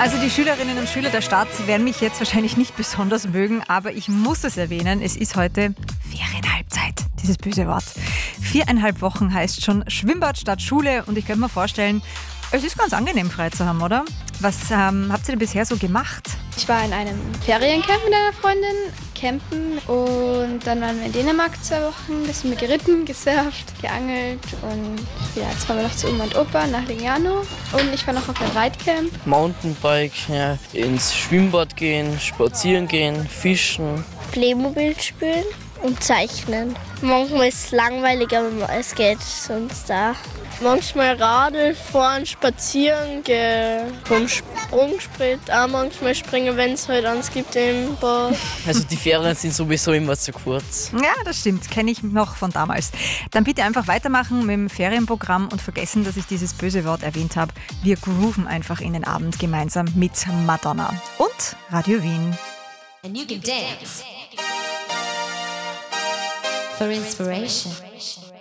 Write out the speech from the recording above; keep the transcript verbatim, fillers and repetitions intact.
Also die Schülerinnen und Schüler der Stadt werden mich jetzt wahrscheinlich nicht besonders mögen, aber ich muss es erwähnen, es ist heute Ferienhalbzeit, dieses böse Wort. Viereinhalb Wochen heißt schon Schwimmbad statt Schule und ich könnte mir vorstellen, es ist ganz angenehm frei zu haben, oder? Was ähm, habt ihr denn bisher so gemacht? Ich war in einem Feriencamp mit einer Freundin, campen und dann waren wir in Dänemark zwei Wochen, da sind wir geritten, gesurft, geangelt und ja, jetzt fahren wir noch zu Oma und Opa nach Lignano und ich war noch auf einem Reitcamp. Mountainbike, ja, ins Schwimmbad gehen, spazieren gehen, fischen. Playmobil spielen und zeichnen. Manchmal ist es langweilig, aber es geht sonst da. Manchmal Radl fahren, spazieren gehen, vom Sprungbrett auch manchmal springen, wenn es halt eins gibt im Bad. Also die Ferien sind sowieso immer zu kurz. Ja, das stimmt, kenne ich noch von damals. Dann bitte einfach weitermachen mit dem Ferienprogramm und vergessen, dass ich dieses böse Wort erwähnt habe. Wir grooven einfach in den Abend gemeinsam mit Madonna und Radio Wien. And you can dance for inspiration.